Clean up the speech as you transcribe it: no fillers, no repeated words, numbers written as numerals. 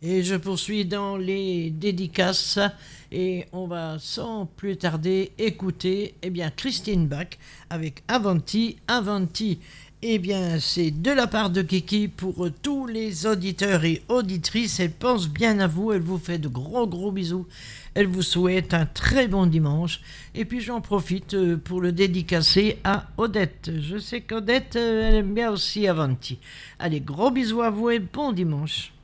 Et je poursuis dans les dédicaces et on va sans plus tarder écouter Christine Bach avec Avanti, Avanti. C'est de la part de Kiki pour tous les auditeurs et auditrices. Elle pense bien à vous, elle vous fait de gros bisous. Elle vous souhaite un très bon dimanche. Et puis j'en profite pour le dédicacer à Odette. Je sais qu'Odette, elle aime bien aussi Avanti. Allez, gros bisous à vous et bon dimanche.